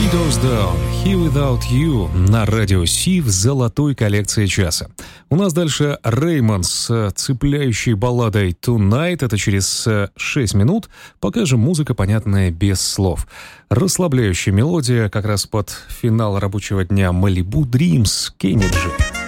Goes Down, Here Without You на радио Си в золотой коллекции часа. У нас дальше Реймон с цепляющей балладой Tonight. Это через 6 минут. Пока же музыка, понятная без слов. Расслабляющая мелодия как раз под финал рабочего дня Malibu Dreams Кенниджи.